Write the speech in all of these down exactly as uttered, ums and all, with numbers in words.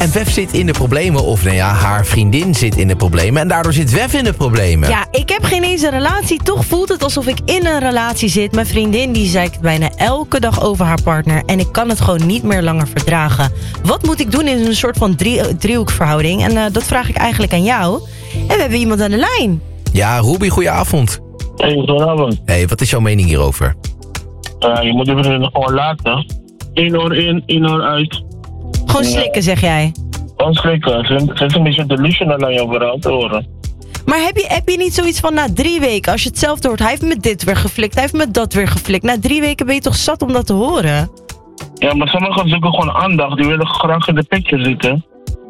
En Wef zit in de problemen, of nou ja, haar vriendin zit in de problemen. En daardoor zit Wef in de problemen. Ja, ik heb geen eens een relatie. Toch voelt het alsof ik in een relatie zit. Mijn vriendin die zeikt bijna elke dag over haar partner. En ik kan het gewoon niet meer langer verdragen. Wat moet ik doen in een soort van drie, driehoekverhouding? En uh, dat vraag ik eigenlijk aan jou. En we hebben iemand aan de lijn. Ja, Ruby, goedenavond. Hey, goedenavond. Hey, wat is jouw mening hierover? Uh, je moet die vriendin gewoon laten. Eén oor in, één oor uit. Gewoon slikken, zeg jij. Gewoon slikken. Ze ze is een beetje delusional aan jouw verhaal te horen. Maar heb je, heb je niet zoiets van na drie weken, als je hetzelfde hoort, hij heeft me dit weer geflikt, hij heeft me dat weer geflikt. Na drie weken ben je toch zat om dat te horen? Ja, maar sommigen zoeken gewoon aandacht. Die willen graag in de picture zitten.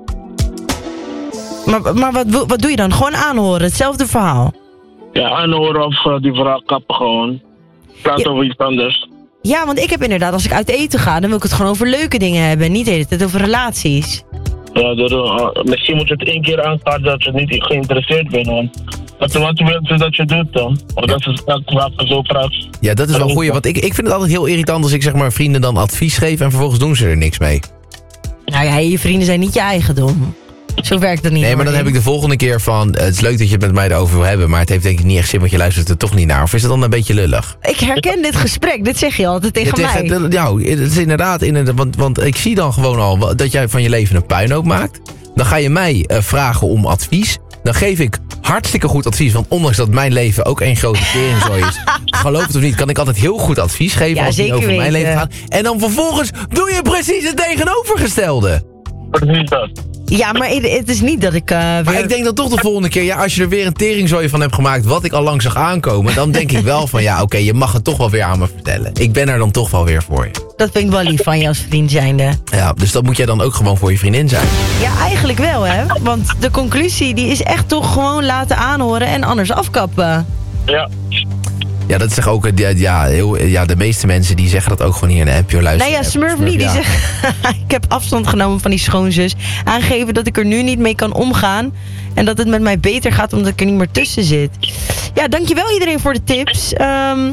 Maar, maar wat, wat doe je dan? Gewoon aanhoren, hetzelfde verhaal? Ja, aanhoren of uh, die verhaal kappen gewoon. Praat Ja. over iets anders. Ja, want ik heb inderdaad, als ik uit eten ga, dan wil ik het gewoon over leuke dingen hebben. Niet de hele tijd over relaties. Ja, door, uh, misschien moet je het één keer aankaarten dat je niet geïnteresseerd bent. Want wat, wat wil je dat je doet dan? Want dat is dat vaak zo praat. Ja, dat is wel een goeie. Want ik, ik vind het altijd heel irritant als ik zeg maar vrienden dan advies geef en vervolgens doen ze er niks mee. Nou ja, je vrienden zijn niet je eigendom. Zo werkt dat niet. Nee, maar dan heb ik de volgende keer van, uh, het is leuk dat je het met mij erover wil hebben, maar het heeft denk ik niet echt zin, want je luistert er toch niet naar. Of is het dan een beetje lullig? Ik herken dit gesprek, dit zeg je altijd tegen Het is, mij. het, ja, het is inderdaad, inderdaad want, want ik zie dan gewoon al dat jij van je leven een puinhoop maakt. Dan ga je mij uh, vragen om advies. Dan geef ik hartstikke goed advies, want ondanks dat mijn leven ook één grote teringzooi is, geloof het of niet, kan ik altijd heel goed advies geven Ja, als het niet over zeker mijn weten. leven gaat. En dan vervolgens doe je precies het tegenovergestelde. Precies dat. Ja, maar het, het is niet dat ik... Uh, Maar weer... ik denk dan toch de volgende keer, ja, als je er weer een teringzooi van hebt gemaakt, wat ik al lang zag aankomen, dan denk ik wel van, ja, oké, okay, je mag het toch wel weer aan me vertellen. Ik ben er dan toch wel weer voor je. Dat vind ik wel lief van je als vriend zijnde. Ja, dus dat moet jij dan ook gewoon voor je vriendin zijn. Ja, eigenlijk wel, hè. Want de conclusie die is echt toch gewoon laten aanhoren en anders afkappen. Ja. Ja, dat is toch ook, ja, ja, heel, ja, de meeste mensen die zeggen dat ook gewoon hier in de N P O luisteren. Nou ja, Smurf niet. Die ja. zegt, ik heb afstand genomen van die schoonzus. Aangeven dat ik er nu niet mee kan omgaan. En dat het met mij beter gaat omdat ik er niet meer tussen zit. Ja, dankjewel iedereen voor de tips. Um,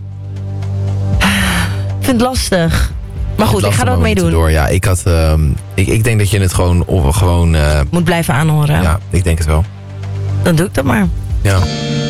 ik vind het lastig. Maar goed, ik ga er wat mee doen. Door. Ja, ik, had, um, ik, ik denk dat je het gewoon... Of, gewoon uh, Moet blijven aanhoren. ja, ik denk het wel. Dan doe ik dat maar. Ja.